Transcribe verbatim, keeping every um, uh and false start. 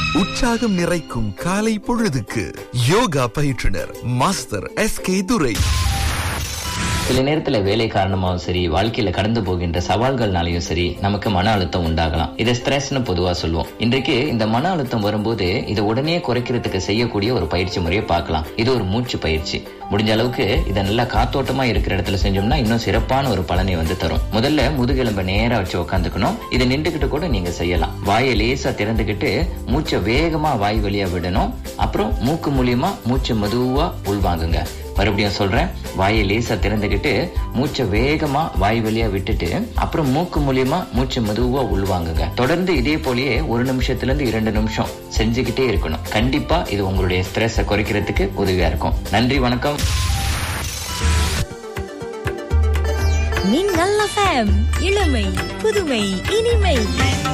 உற்சாகம் நிறைக்கும் காலை பொழுதுக்கு யோகா பயிற்றுனர் மாஸ்டர் எஸ் கே துரை. சில நேரத்துல வேலை காரணமாகவும் சரி, வாழ்க்கையில கடந்து போகின்ற சவால்கள்னாலையும் சரி, நமக்கு மன அழுத்தம் உண்டாகலாம். இதை ஸ்ட்ரெஸ்னு பொதுவா சொல்லுவோம். இன்றைக்கு இந்த மன அழுத்தம் வரும்போது இதை உடனே குறைக்கிறதுக்கு செய்யக்கூடிய ஒரு பயிற்சி முறையை பார்க்கலாம். இது ஒரு மூச்சு பயிற்சி. முடிஞ்ச அளவுக்கு இதை நல்லா காத்தோட்டமா இருக்கிற இடத்துல செஞ்சோம்னா இன்னும் சிறப்பான ஒரு பலனை வந்து தரும். முதல்ல முதுகெலும்ப நேரா வச்சு உட்காந்துக்கணும். இதை நின்றுகிட்டு கூட நீங்க செய்யலாம். வாயை லேசா திறந்துகிட்டு மூச்சை வேகமா வாய் வழியா விடணும். அப்புறம் மூக்கு மூலியமா மூச்சை மெதுவா உள்வாங்குங்க. மறுபடியும் சொல்றேன், வாயை லேசா திறந்துகிட்டு மூச்சை வேகமா வாய் வழியா விட்டுட்டு அப்புறம் மூக்கு மூலியமா மூச்சை மெதுவா உள்வாங்குங்க. தொடர்ந்து இதே போலயே ஒரு நிமிஷத்துல இருந்து இரண்டு நிமிஷம் செஞ்சுக்கிட்டே இருக்கணும். கண்டிப்பா இது உங்களுடைய ஸ்ட்ரெஸ் குறைக்கிறதுக்கு உதவியா இருக்கும். நன்றி, வணக்கம். மின்னல் எஃப்எம், இளமை புதுமை இனிமை.